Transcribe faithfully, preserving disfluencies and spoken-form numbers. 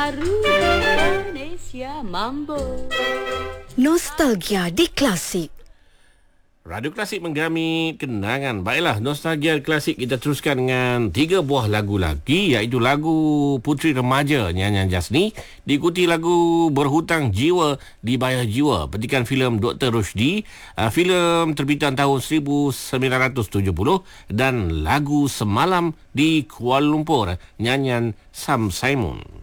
baru Indonesia Mambo. Nostalgia di Klasik. Radio Klasik menggami kenangan. Baiklah, nostalgia klasik kita teruskan dengan tiga buah lagu lagi, iaitu lagu Puteri Remaja nyanyian Jasni, diikuti lagu Berhutang Jiwa Dibayar Jiwa petikan filem Doktor Rushdie, uh, filem terbitan tahun seribu sembilan ratus tujuh puluh, dan lagu Semalam di Kuala Lumpur nyanyian Sam Simon.